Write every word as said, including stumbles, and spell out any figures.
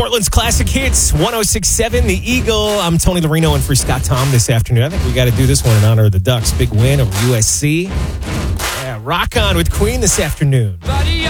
Portland's classic hits, one oh six point seven, The Eagle. I'm Tony Larino in for Scott Tom this afternoon. I think we got to do this one in honor of the Ducks' big win over U S C. Yeah, rock on with Queen this afternoon. Buddy,